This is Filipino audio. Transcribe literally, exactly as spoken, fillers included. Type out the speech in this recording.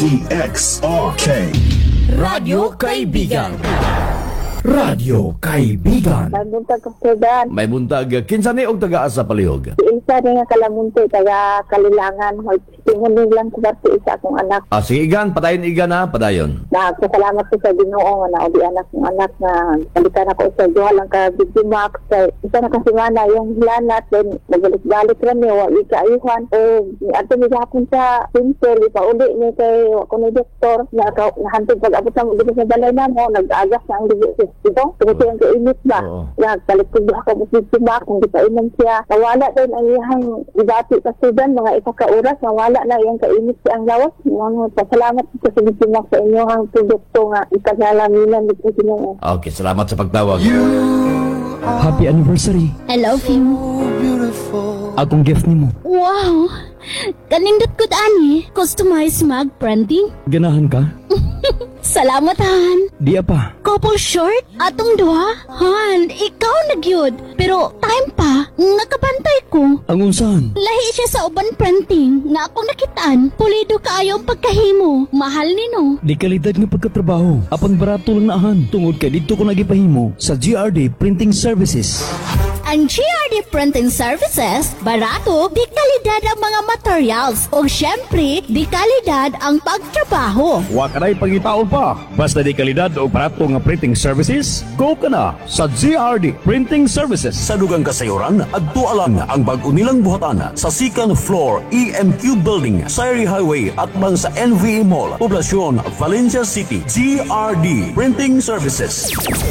D X R K Radyo Kaibigan. Radyo Kaibigan. Nabuntag ko sa May buntag kinsa ni og tagaa sa palihog. Si Isa rin nga kalamunti, taga Kalilangan. Tingon din lang ko si Isa akong anak. Ah, sige igan, padayon igan na, padayon. Nagpasalamat ko sa Ginoo nga naudi anak ng anak na balikan ako sa Joha lang ka Big Max. Isa na kasi mana yung hilanat, then nagbalik-balik rin niya, wali kaayuhan. O, ato ni hapon sa center, ipauli ni kay ako ni doktor, nahantog pag-abot na dito sa balay na mo, nag-agas na ang digit. Ito, kasi ang kainit ba? Oo. Nagpalikod ako sa Big Max, hindi pa inom siya. Nawala din ang iyang ibati sa Sudan, mga isa ka oras, nawala na iyang kainit siya ang lawas. Mga pasalamat ko sa Big Max sa inyo ang produkto nga ikanalaminan dito sa inyo. Okay, salamat sa pagtawag. Happy anniversary. I love you. Akong gift nimo. Wow! Kanindot ko ani. Customized mag printing. Ganahan ka? Salamat, Han. Di pa. Couple short? Atong duha? Han, ikaw nagyod. Pero time pa, nakabantay ko. Ang unsahan? Lahi siya sa uban printing na akong nakitaan. Pulido kaayo ang pagkahimo. Mahal ni no. Di kalidad nga pagkatrabaho. Apan barato lang naahan. Tungod kay dito ko nagipahimo sa G R D Printing Services. Ang G R D Printing Services, barato, di kalidad ang mga materials. O syempre, di kalidad ang pagtrabaho. Wa ka na'y pangitaon pa. Basta di kalidad o barato nga printing services, go ka na sa G R D Printing Services. Sa dugang kasayuran, adto alang ang bag-o nilang buhatan sa second floor E M Q Building, Sayri Highway at man sa N V A Mall, Poblacion, Valencia City. G R D Printing Services.